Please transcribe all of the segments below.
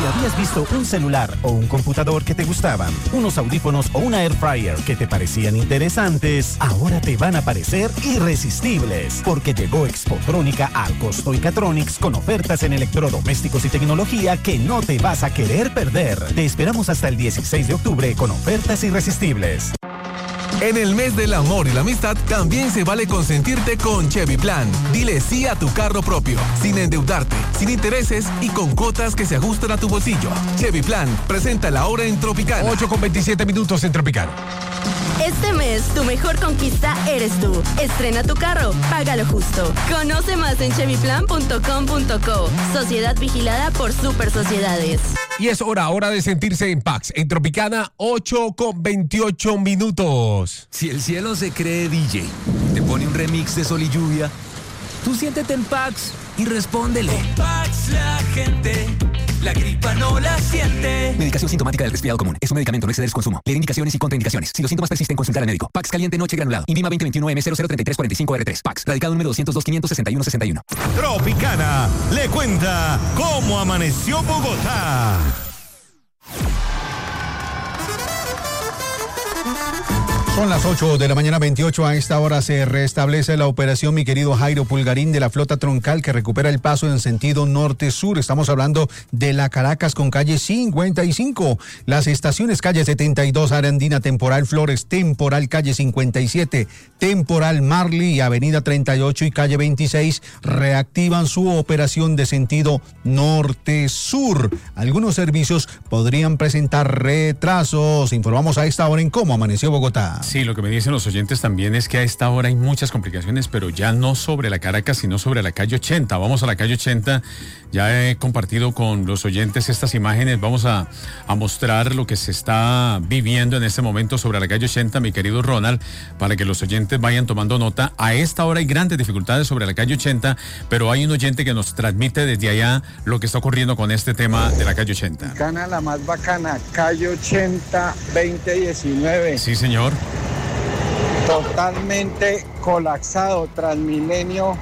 Si habías visto un celular o un computador que te gustaban, unos audífonos o una air fryer que te parecían interesantes, ahora te van a parecer irresistibles, porque llegó Expotrónica al Costo y Catronics con ofertas en electrodomésticos y tecnología que no te vas a querer perder. Te esperamos hasta el 16 de octubre con ofertas irresistibles. En el mes del amor y la amistad, también se vale consentirte con Chevy Plan. Dile sí a tu carro propio, sin endeudarte, sin intereses y con cuotas que se ajustan a tu bolsillo. Chevy Plan, presenta la hora en Tropicana. 8:27 en Tropicana. Este mes, tu mejor conquista eres tú. Estrena tu carro, págalo justo. Conoce más en chevyplan.com.co. Sociedad vigilada por Super Sociedades. Y es hora de sentirse en Pax. En Tropicana, 8:28. Si el cielo se cree DJ, te pone un remix de Sol y Lluvia, tú siéntete en Pax y respóndele. Con Pax la gente, la gripa no la siente. Medicación sintomática del resfriado común. Es un medicamento, no exceder su consumo. Leer indicaciones y contraindicaciones. Si los síntomas persisten, consultar al médico. Pax caliente noche granulado. Invima 2021M003345R3. Pax. Radicado número 202-561-61. Tropicana le cuenta cómo amaneció Bogotá. Son las 8:28 a esta hora se restablece la operación, mi querido Jairo Pulgarín, de la flota troncal que recupera el paso en sentido norte-sur. Estamos hablando de la Caracas con calle 55, las estaciones calle 72, Arandina, temporal Flores, temporal calle 57, temporal Marley y avenida 38 y calle 26 reactivan su operación de sentido norte-sur. Algunos servicios podrían presentar retrasos. Informamos a esta hora en Cómo Amaneció Bogotá. Sí, lo que me dicen los oyentes también es que a esta hora hay muchas complicaciones, pero ya no sobre la Caracas, sino sobre la calle 80. Vamos a la calle 80. Ya he compartido con los oyentes estas imágenes. Vamos a mostrar lo que se está viviendo en este momento sobre la calle 80, mi querido Ronald, para que los oyentes vayan tomando nota. A esta hora hay grandes dificultades sobre la calle 80, pero hay un oyente que nos transmite desde allá lo que está ocurriendo con este tema de la calle 80. Gana la más bacana, calle 80, 2019. Sí, señor. Totalmente colapsado, Transmilenio,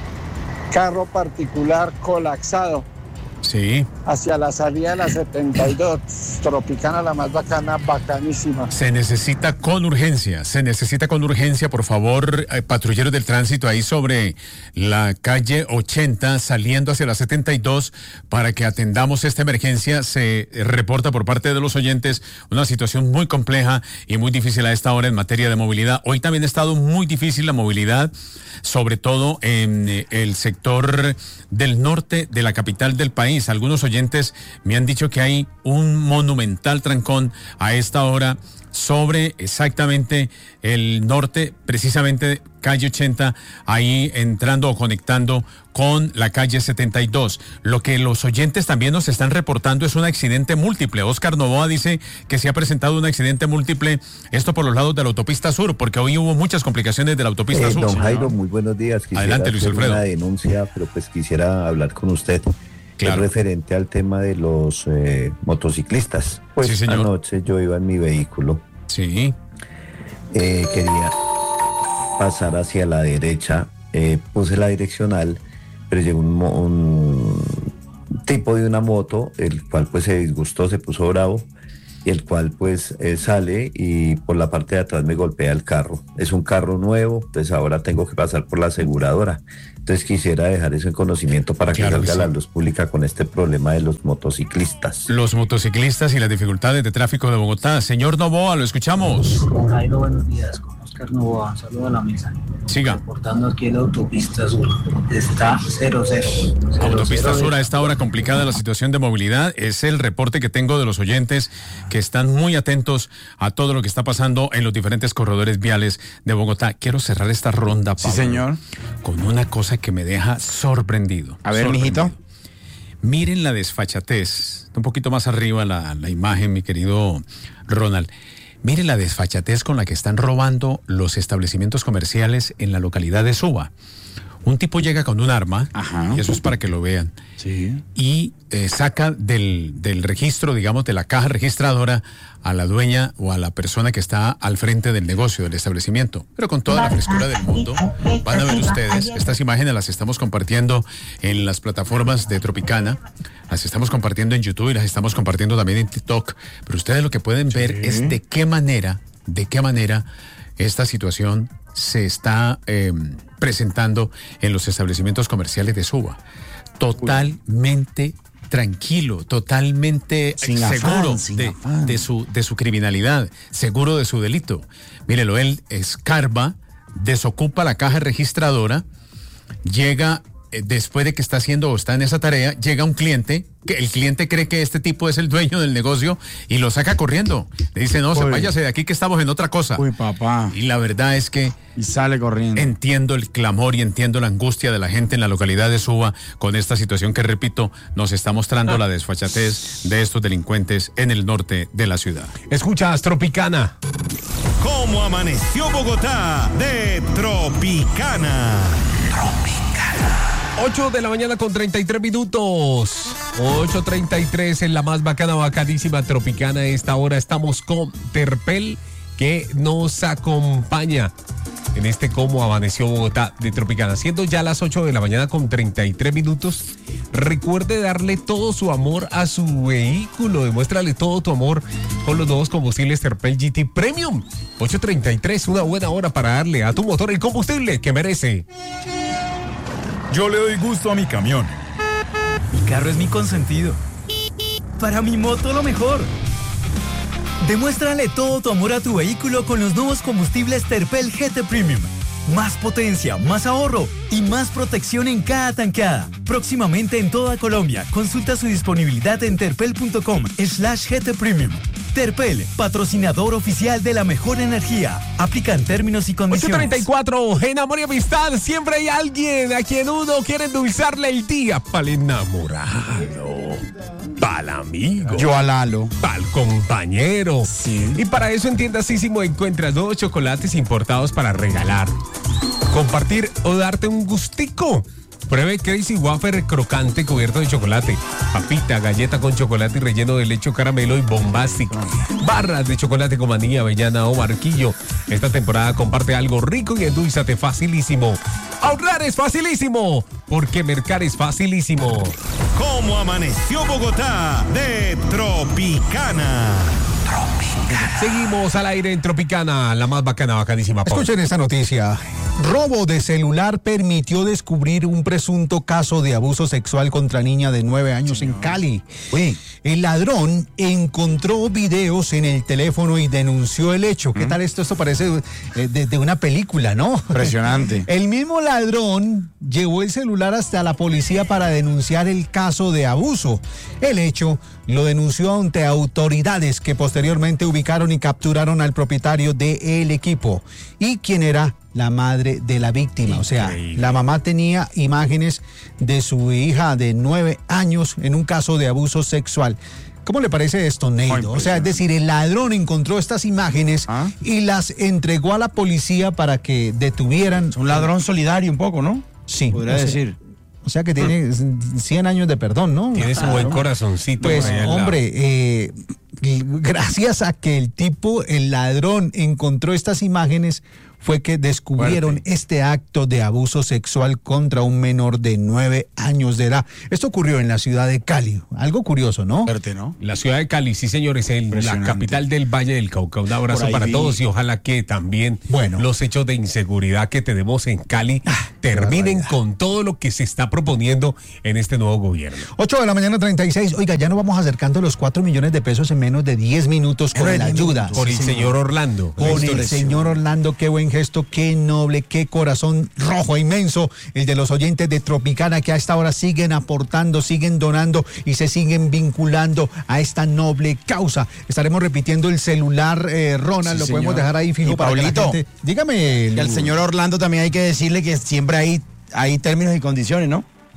carro particular colapsado. Sí. Hacia la salida de la 72, Tropicana la más bacana, bacanísima. Se necesita con urgencia, por favor, patrulleros del tránsito ahí sobre la calle 80, saliendo hacia la 72, para que atendamos esta emergencia. Se reporta por parte de los oyentes una situación muy compleja y muy difícil a esta hora en materia de movilidad. Hoy también ha estado muy difícil la movilidad, sobre todo en el sector del norte de la capital del país. Algunos oyentes me han dicho que hay un monumental trancón a esta hora sobre exactamente el norte, precisamente calle 80, ahí entrando o conectando con la calle 72. Lo que los oyentes también nos están reportando es un accidente múltiple. Oscar Novoa dice que se ha presentado un accidente múltiple, esto por los lados de la autopista sur, porque hoy hubo muchas complicaciones de la autopista sur. Don Jairo, muy buenos días. Quisiera adelante, Luis Alfredo. Una denuncia, pero pues quisiera hablar con usted. Claro. Es referente al tema de los motociclistas. Pues sí, señor. Anoche yo iba en mi vehículo. Sí. Quería pasar hacia la derecha, puse la direccional, pero llegó un tipo de una moto, el cual pues se disgustó, se puso bravo, y el cual pues sale y por la parte de atrás me golpea el carro. Es un carro nuevo, pues ahora tengo que pasar por la aseguradora. Entonces quisiera dejar eso en conocimiento para que salga a la luz pública con este problema de los motociclistas. Los motociclistas y las dificultades de tráfico de Bogotá. Señor Novoa, lo escuchamos. Don Jairo, buenos días. Con Oscar Novoa, un saludo a la mesa. Siga. Reportando aquí en la autopista sur. Está 0-0. Autopista sur, a esta hora complicada la situación de movilidad. Es el reporte que tengo de los oyentes que están muy atentos a todo lo que está pasando en los diferentes corredores viales de Bogotá. Quiero cerrar esta ronda, Pablo, sí, señor, con una cosa que me deja sorprendido. A ver, mijito. Miren la desfachatez. Un poquito más arriba la imagen, mi querido Ronald. Miren la desfachatez con la que están robando los establecimientos comerciales en la localidad de Suba. Un tipo llega con un arma, y eso es para que lo vean, y saca del registro, digamos, de la caja registradora a la dueña o a la persona que está al frente del negocio, del establecimiento. Pero con toda la frescura del mundo, van a ver ustedes, estas imágenes las estamos compartiendo en las plataformas de Tropicana, las estamos compartiendo en YouTube y las estamos compartiendo también en TikTok, pero ustedes lo que pueden ver es de qué manera esta situación se está presentando en los establecimientos comerciales de Suba. Totalmente tranquilo, totalmente seguro de su criminalidad, seguro de su delito. Mírelo, él escarba, desocupa la caja registradora, llega, después de que está haciendo o está en esa tarea, llega un cliente, que el cliente cree que este tipo es el dueño del negocio y lo saca corriendo. Le dice, no, váyase de aquí que estamos en otra cosa. Uy, papá. Y la verdad es que... Y sale corriendo. Entiendo el clamor y entiendo la angustia de la gente en la localidad de Suba con esta situación que, repito, nos está mostrando la desfachatez de estos delincuentes en el norte de la ciudad. Escuchas Tropicana. ¿Cómo amaneció Bogotá? De Tropicana. 8 de la mañana con 33 minutos. 8:33 en la más bacana, bacanísima Tropicana. A esta hora estamos con Terpel, que nos acompaña en este Cómo Amaneció Bogotá de Tropicana. Siendo ya las 8 de la mañana con 33 minutos, recuerde darle todo su amor a su vehículo. Demuéstrale todo tu amor con los nuevos combustibles Terpel GT Premium. 8:33, una buena hora para darle a tu motor el combustible que merece. Yo le doy gusto a mi camión. Mi carro es mi consentido. Para mi moto lo mejor. Demuéstrale todo tu amor a tu vehículo con los nuevos combustibles Terpel GT Premium. Más potencia, más ahorro y más protección en cada tanqueada. Próximamente en toda Colombia. Consulta su disponibilidad en terpel.com/GT Premium. Terpel, patrocinador oficial de la mejor energía. Aplican términos y condiciones. 8:34, en Amor y Amistad siempre hay alguien a quien uno quiere endulzarle el día. Para el enamorado, para el amigo, yo a Lalo, para el compañero. Sí. Y para eso en Tiendasísimo encuentras nuevos chocolates importados para regalar, compartir o darte un gustico. Pruebe Crazy Wafer crocante cubierto de chocolate, papita, galleta con chocolate y relleno de leche, caramelo y bombastic, barras de chocolate con manilla, avellana o marquillo. Esta temporada comparte algo rico y endulzate facilísimo. Ahorrar es facilísimo, porque mercar es facilísimo. ¿Cómo amaneció Bogotá? De Tropicana. Seguimos al aire en Tropicana, la más bacana, bacanísima. Escuchen esta noticia. Robo de celular permitió descubrir un presunto caso de abuso sexual contra niña de 9 años en Cali. El ladrón encontró videos en el teléfono y denunció el hecho. ¿Qué tal esto? Esto parece de una película, ¿no? Impresionante. El mismo ladrón llevó el celular hasta la policía para denunciar el caso de abuso. El hecho lo denunció ante autoridades que posteriormente ubicaron y capturaron al propietario del equipo y quien era la madre de la víctima. O sea, la mamá tenía imágenes de su hija de 9 años en un caso de abuso sexual. ¿Cómo le parece esto, Neido? O sea, es decir, el ladrón encontró estas imágenes y las entregó a la policía para que detuvieran. Es un ladrón solidario un poco, ¿no? Sí. Podría decir. O sea que tiene 100 años de perdón, ¿no? Tiene su buen corazoncito. Pues, hombre, gracias a que el ladrón encontró estas imágenes, fue que descubrieron este acto de abuso sexual contra un menor de 9 años de edad. Esto ocurrió en la ciudad de Cali. Algo curioso, ¿no? Fuerte, ¿no? La ciudad de Cali, sí, señores, la capital del Valle del Cauca. Un abrazo para todos y ojalá que también los hechos de inseguridad que tenemos en Cali terminen con todo lo que se está proponiendo en este nuevo gobierno. 8 de la mañana 36. Oiga, ya nos vamos acercando a los 4 millones de pesos en menos de 10 minutos con la ayuda. Por el señor Orlando. Con el señor Orlando, qué buen gesto, qué noble, qué corazón rojo inmenso, el de los oyentes de Tropicana que a esta hora siguen aportando, siguen donando y se siguen vinculando a esta noble causa. Estaremos repitiendo el celular, Ronald, lo podemos dejar ahí fijo para Paulito, que la gente... Dígame. Y al señor Orlando también hay que decirle que siempre hay términos y condiciones, ¿no?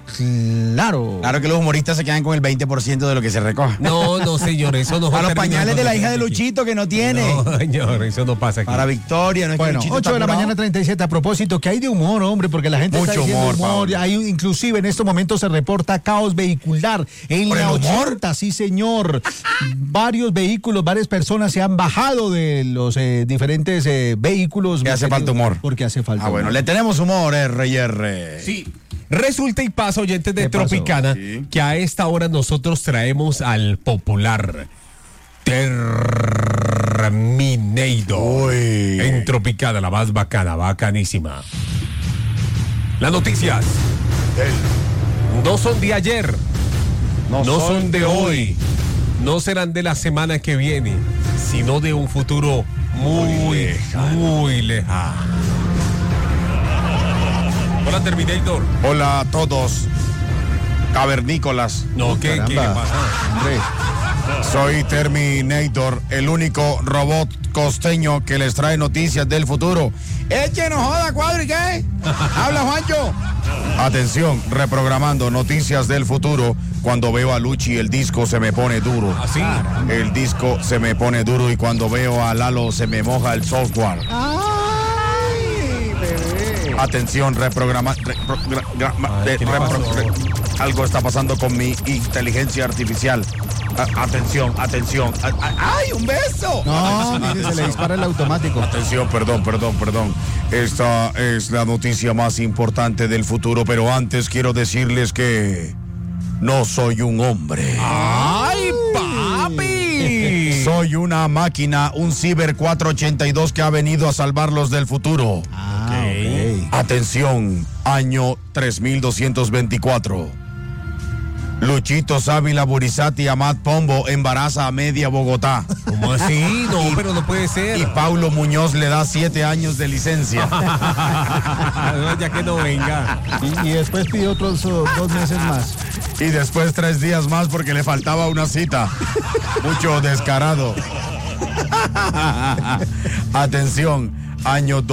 Claro. Claro que los humoristas se quedan con el 20% de lo que se recoja. No, señor, eso no va a los pañales de la hija de Luchito que no tiene. No, señor, eso no pasa aquí. Para Victoria, no es bueno, que Luchito 8 de la mañana 37. A propósito, que hay de humor, hombre, porque la gente mucho está diciendo humor. Hay, inclusive en estos momentos se reporta caos vehicular en la 80, sí señor. Varios vehículos, varias personas se han bajado de los diferentes vehículos. Que hace falta humor. Porque hace falta bueno, humor. le tenemos humor, R&R. Sí. Resulta y pasa, oyentes de Tropicana, que a esta hora nosotros traemos al popular Terminator. En Tropicana, la más bacana, bacanísima. Las noticias no son de ayer, no son de hoy, no serán de la semana que viene, sino de un futuro muy lejano. Hola, Terminator. Hola a todos, cavernícolas. No, ¿qué pasa? Hombre, soy Terminator, el único robot costeño que les trae noticias del futuro. ¡Échenos joda, cuadro! ¿Y qué? ¡Habla, Juancho! Atención, reprogramando noticias del futuro. Cuando veo a Luchi, el disco se me pone duro. ¿Así? El disco se me pone duro y cuando veo a Lalo se me moja el software. Atención, algo está pasando con mi inteligencia artificial. Atención. ¡Ay, un beso! No, mire, se le dispara el automático. Atención, perdón. Esta es la noticia más importante del futuro, pero antes quiero decirles que no soy un hombre. ¡Ay, papi! Soy una máquina, un Ciber 482 que ha venido a salvarlos del futuro. Okay. Atención, año 3224. Luchito Sávila Burizati Amat Pombo embaraza a media Bogotá. ¿Cómo así? No, pero no puede ser. Y Paulo Muñoz le da 7 años de licencia. Ya que no venga. Y después pide otros 2 meses más. Y después 3 días más porque le faltaba una cita. Mucho descarado. Atención, año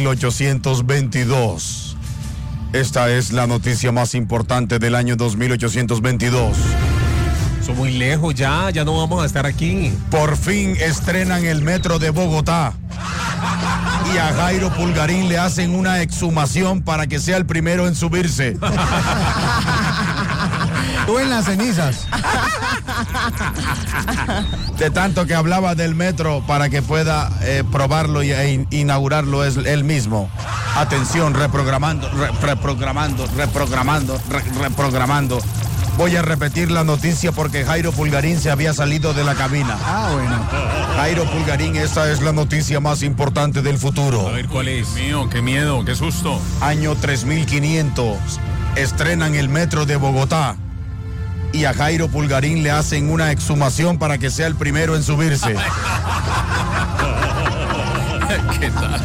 2822. Esta es la noticia más importante del año 2822. Son muy lejos ya no vamos a estar aquí. Por fin estrenan el metro de Bogotá. Y a Jairo Pulgarín le hacen una exhumación para que sea el primero en subirse. Tú en las cenizas. De tanto que hablaba del metro para que pueda probarlo e inaugurarlo es él mismo. Atención, reprogramando. Voy a repetir la noticia porque Jairo Pulgarín se había salido de la cabina. Bueno. Jairo Pulgarín, esta es la noticia más importante del futuro. A ver, ¿cuál es? Mío, qué miedo, qué susto. Año 3500. Estrenan el metro de Bogotá. Y a Jairo Pulgarín le hacen una exhumación para que sea el primero en subirse. ¿Qué tal?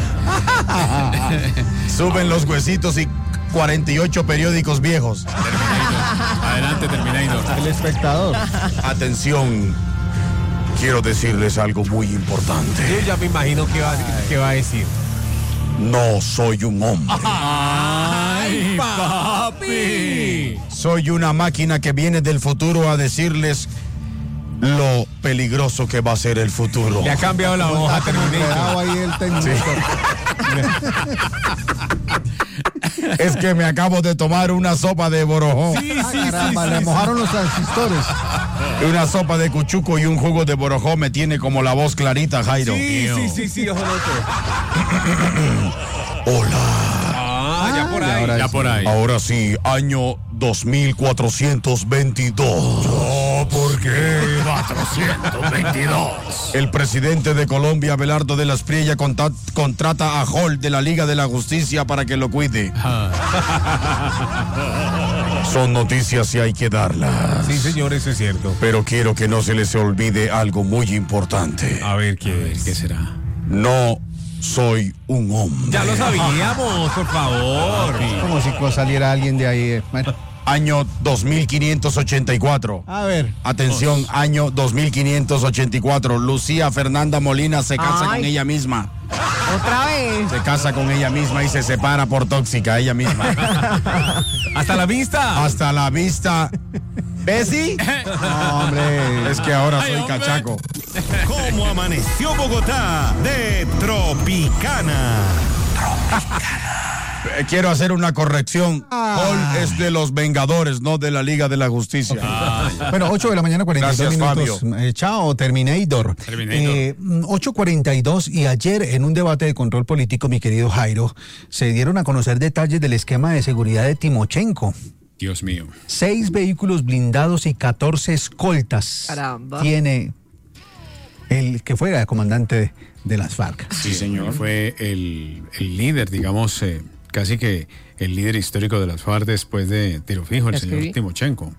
Suben los huesitos y 48 periódicos viejos. Adelante, Terminator. El espectador. Atención, quiero decirles algo muy importante. Yo ya me imagino qué va a decir. No soy un hombre. ¡Ay, papi! Soy una máquina que viene del futuro a decirles lo peligroso que va a ser el futuro. Le ha cambiado la hoja, Terminator. Ahí el técnico. Es que me acabo de tomar una sopa de borojó. Sí, caramba, le mojaron los transistores. Una sopa de cuchuco y un jugo de borojó me tiene como la voz clarita, Jairo. Sí, ojolote. Hola. Ya por ahí. Ahora sí, año 2422. ¿Por qué? 422. El presidente de Colombia, Abelardo de la Espriella, contrata a Hall de la Liga de la Justicia para que lo cuide. Son noticias y hay que darlas. Sí, señor, eso es cierto. Pero quiero que no se les olvide algo muy importante. A ver, ¿qué será? No soy un hombre. Ya lo sabíamos, por favor. Como si saliera alguien de ahí. Bueno. Año 2584. A ver. Atención, año 2584. Lucía Fernanda Molina se casa con ella misma. ¿Otra vez? Se casa con ella misma y se separa por tóxica ella misma. ¡Hasta la vista! Hasta la vista. ¿Bessie? No, hombre, es que ahora soy cachaco. ¿Cómo amaneció Bogotá? De Tropicana. Quiero hacer una corrección. Paul es de los Vengadores, no de la Liga de la Justicia. Bueno, 8 de la mañana, 42 Gracias, minutos. Chao, Terminator. 8:42, y ayer en un debate de control político, mi querido Jairo, se dieron a conocer detalles del esquema de seguridad de Timochenko. Dios mío. 6 vehículos blindados y 14 escoltas. Caramba. Tiene el que fue comandante de las FARC. Sí, señor. Fue el líder, digamos, casi que el líder histórico de las FARC después de Tiro Fijo, el señor Timochenko.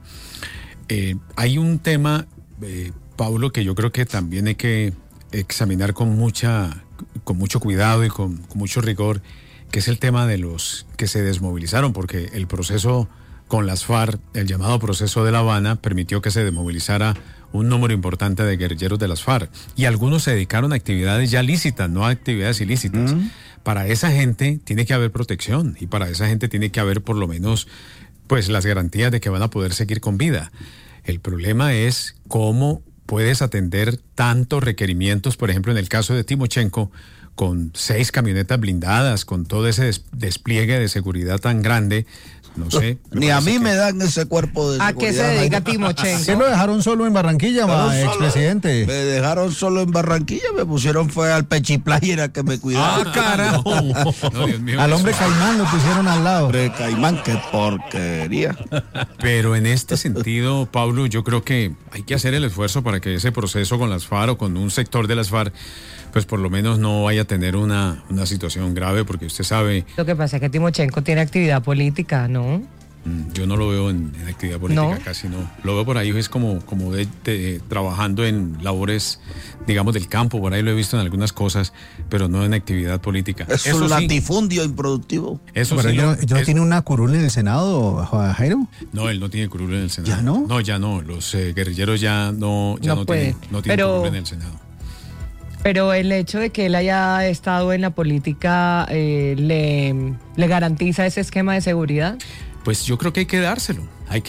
Hay un tema, Paulo, que yo creo que también hay que examinar con mucho cuidado y con mucho rigor, que es el tema de los que se desmovilizaron, porque el proceso con las FARC, el llamado proceso de La Habana, permitió que se desmovilizara un número importante de guerrilleros de las FARC, y algunos se dedicaron a actividades ya lícitas, no a actividades ilícitas. Para esa gente tiene que haber protección, y para esa gente tiene que haber por lo menos pues las garantías de que van a poder seguir con vida. El problema es cómo puedes atender tantos requerimientos, por ejemplo en el caso de Timochenko, con 6 camionetas blindadas, con todo ese despliegue de seguridad tan grande. No sé. Ni a mí me dan ese cuerpo de seguridad. ¿A qué se dedica Timochenko? ¿Qué lo dejaron solo en Barranquilla, expresidente? Me dejaron solo en Barranquilla, me pusieron fue al Pechiplayera que me cuidaba. ¡Ah, carajo! No, Dios mío, al hombre Caimán lo pusieron al lado. Hombre Caimán, qué porquería. Pero en este sentido, Pablo, yo creo que hay que hacer el esfuerzo para que ese proceso con las FARC o con un sector de las FARC, pues por lo menos no vaya a tener una situación grave, porque usted sabe... Lo que pasa es que Timochenko tiene actividad política, ¿no? Yo no lo veo en actividad política, ¿no? Casi no. Lo veo por ahí, es como trabajando en labores, digamos, del campo, por ahí lo he visto en algunas cosas, pero no en actividad política. Es un latifundio improductivo. Eso pero sí. ¿no tiene una curul en el Senado, Jairo? No, él no tiene curul en el Senado. ¿Ya no? No, ya no. Los guerrilleros ya no tienen curul en el Senado. Pero el hecho de que él haya estado en la política le garantiza ese esquema de seguridad. Pues yo creo que hay que dárselo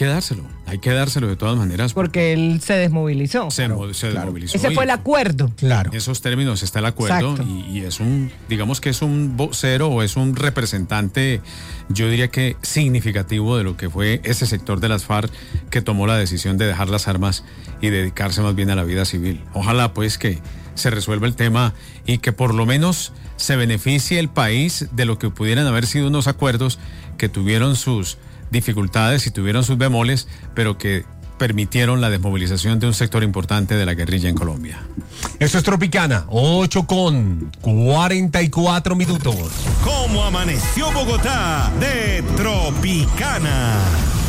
de todas maneras. Porque él se desmovilizó. Se desmovilizó. Ese fue el acuerdo. Claro. En esos términos está el acuerdo. Y es digamos que es un vocero o es un representante, yo diría que significativo de lo que fue ese sector de las FARC que tomó la decisión de dejar las armas y dedicarse más bien a la vida civil. Ojalá pues que se resuelva el tema y que por lo menos se beneficie el país de lo que pudieran haber sido unos acuerdos que tuvieron sus dificultades y tuvieron sus bemoles, pero que permitieron la desmovilización de un sector importante de la guerrilla en Colombia. Esto es Tropicana, 8:44 minutos. ¿Cómo amaneció Bogotá? De Tropicana.